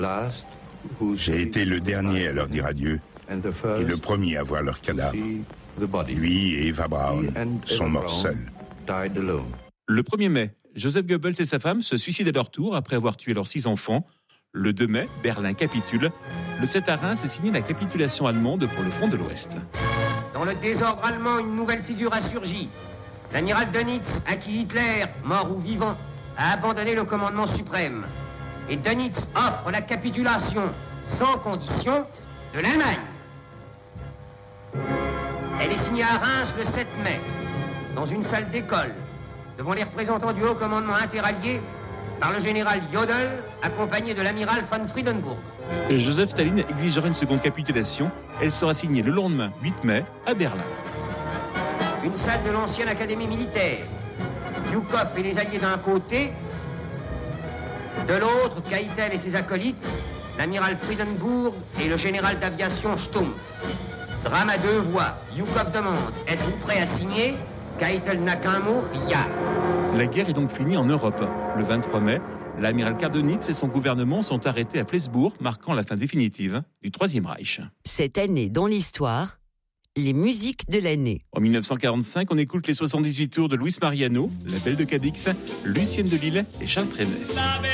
J'ai été le dernier à leur dire adieu et le premier à voir leur cadavre. Lui et Eva Braun sont morts seuls. Le 1er mai, Joseph Goebbels et sa femme se suicident à leur tour après avoir tué leurs 6 enfants. Le 2 mai, Berlin capitule. Le 7 à Reims est signée la capitulation allemande pour le front de l'Ouest. Dans le désordre allemand, une nouvelle figure a surgi. L'amiral Dönitz, à qui Hitler, mort ou vivant, a abandonné le commandement suprême. Et Dönitz offre la capitulation, sans condition, de l'Allemagne. Elle est signée à Reims le 7 mai, dans une salle d'école, devant les représentants du haut commandement interallié, par le général Jodl, accompagné de l'amiral von Friedenburg. Joseph Staline exigera une seconde capitulation. Elle sera signée le lendemain, 8 mai, à Berlin. Une salle de l'ancienne académie militaire. Zhukov et les alliés d'un côté, de l'autre, Keitel et ses acolytes, l'amiral Friedenburg et le général d'aviation Stumpf. Drame à 2 voix. Zhukov demande « Êtes-vous prêt à signer ?» Keitel n'a qu'un mot « Ya ». La guerre est donc finie en Europe. Le 23 mai, l'amiral Dönitz et son gouvernement sont arrêtés à Flensbourg, marquant la fin définitive du Troisième Reich. Cette année dans l'histoire, les musiques de l'année. En 1945, on écoute les 78 tours de Luis Mariano, La Belle de Cadix, Lucienne de Lille et Charles Trenet.